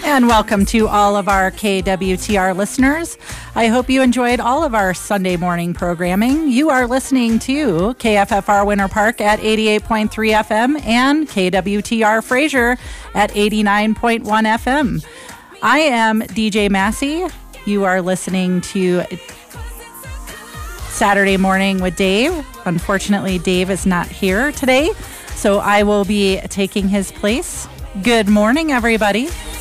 And welcome to all of our KWTR listeners. I hope you enjoyed all of our Sunday morning programming. You are listening to KFFR Winter Park at 88.3 FM and KWTR Fraser at 89.1 FM. I am DJ Massey. You are listening to Saturday Morning with Dave. Unfortunately, Dave is not here today, so I will be taking his place. Good morning, everybody.